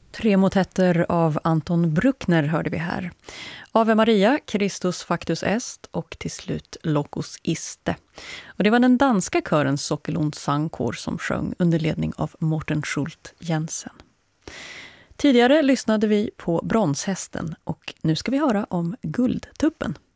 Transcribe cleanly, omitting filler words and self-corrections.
Tre motetter av Anton Bruckner hörde vi här. Ave Maria, Christus Factus Est och till slut Locus Iste. Och det var den danska kören Sokkelund Sangkor som sjöng under ledning av Morten Schult Jensen. Tidigare lyssnade vi på Bronshästen och nu ska vi höra om Guldtuppen.